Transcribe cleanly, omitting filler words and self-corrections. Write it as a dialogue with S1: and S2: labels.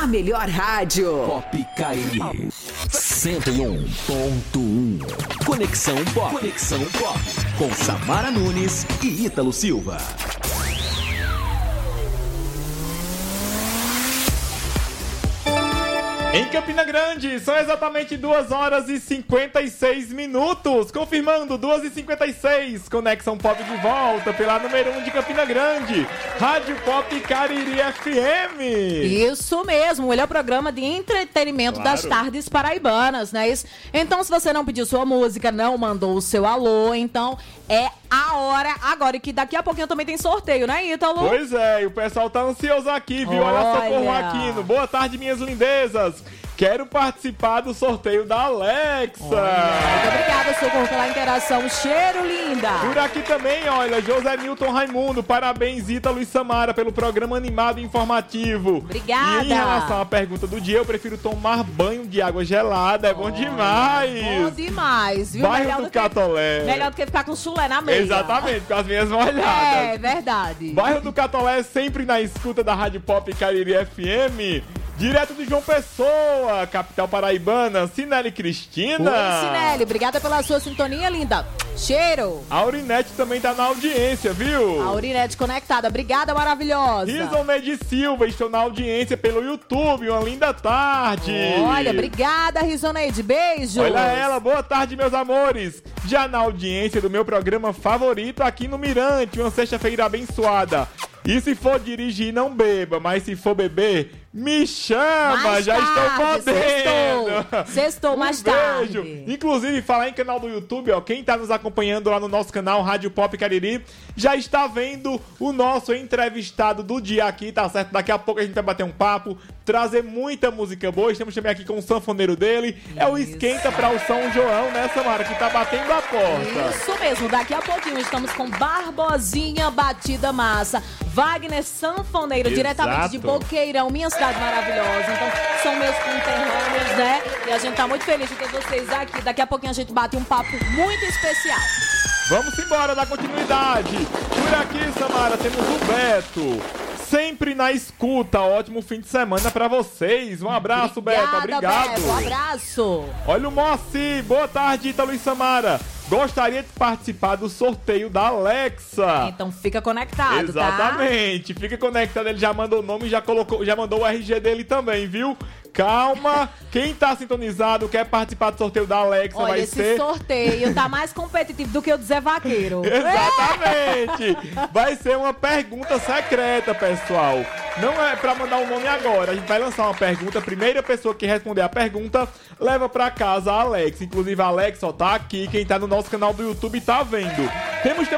S1: A melhor rádio.
S2: Pop Cariri 101.1. Conexão Pop. Conexão Pop. Com Samara Nunes e Ítalo Silva.
S3: Em Campina Grande, são exatamente 2 horas e 56 minutos. Confirmando, 2h56. Conexão Pop de volta pela número 1 de Campina Grande. Rádio Pop Cariri FM.
S4: Isso mesmo, o melhor programa de entretenimento das tardes paraibanas, né? Então, se você não pediu sua música, não mandou o seu alô, então é a hora agora, que daqui a pouquinho também tem sorteio, né, Ítalo?
S3: Pois é, e o pessoal tá ansioso aqui, viu? Olha Socorro Aquino. Boa tarde, minhas lindezas. Quero participar do sorteio da Alexa.
S4: Muito obrigada, Socorro, pela interação. Cheiro, linda.
S3: Por aqui também, olha, José Nilton Raimundo. Parabéns, Ítalo e Samara, pelo programa animado e informativo.
S4: Obrigada.
S3: E em relação à pergunta do dia, eu prefiro tomar banho de água gelada. É bom demais.
S4: Bom demais, viu?
S3: Bairro do Catolé.
S4: Melhor do que ficar com chulé na meia.
S3: Exatamente, com as minhas molhadas.
S4: É, verdade.
S3: Bairro do Catolé, sempre na escuta da Rádio Pop Cariri FM. Direto de João Pessoa, capital paraibana, Cinele Cristina.
S4: Oi, Cinele, obrigada pela sua sintonia, linda. Cheiro.
S3: A Aurinete também tá na audiência, viu?
S4: A Aurinete conectada, obrigada, maravilhosa.
S3: Risoneide Silva, estou na audiência pelo YouTube, uma linda tarde.
S4: Olha, obrigada, Risoneide, beijo.
S3: Olha ela, boa tarde, meus amores. Já na audiência do meu programa favorito aqui no Mirante, uma sexta-feira abençoada. E se for dirigir, não beba, mas se for beber, me chama,
S4: mais
S3: já
S4: tarde,
S3: estou podendo.
S4: Sextou mais
S3: Beijo.
S4: tarde.
S3: Inclusive, falar em canal do YouTube, ó, quem tá nos acompanhando lá no nosso canal Rádio Pop Cariri, já está vendo o nosso entrevistado do dia aqui, tá certo? Daqui a pouco a gente vai bater um papo, trazer muita música boa. Estamos também aqui com o sanfoneiro dele, é o Esquenta pra o São João, né, Samara, que tá batendo a porta.
S4: Isso mesmo, daqui a pouquinho estamos com Barbosinha Batida Massa, Wagner Sanfoneiro,
S3: Exato.
S4: Diretamente de Boqueirão, minha cidade maravilhosa. Então, são meus conterrâneos, né? E a gente tá muito feliz de ter vocês aqui. Daqui a pouquinho a gente bate um papo muito especial.
S3: Vamos embora, dar continuidade. Por aqui, Samara, temos o Beto. Sempre na escuta. Ótimo fim de semana pra vocês. Um abraço, Beto. Obrigado.
S4: Beto, um abraço.
S3: Olha o Moacir. Boa tarde, Ítalo e Samara. Gostaria de participar do sorteio da Alexa.
S4: Então fica conectado,
S3: Exatamente.
S4: Tá?
S3: Fica conectado. Ele já mandou o nome e já mandou o RG dele também, viu? Calma, quem tá sintonizado, quer participar do sorteio da Alexa,
S4: olha,
S3: vai ser...
S4: esse sorteio tá mais competitivo do que o do Zé Vaqueiro.
S3: Exatamente! Vai ser uma pergunta secreta, pessoal. Não é pra mandar o nome agora, a gente vai lançar uma pergunta. A primeira pessoa que responder a pergunta leva pra casa a Alexa. Inclusive a Alexa, ó, tá aqui, quem tá no nosso canal do YouTube tá vendo. Temos também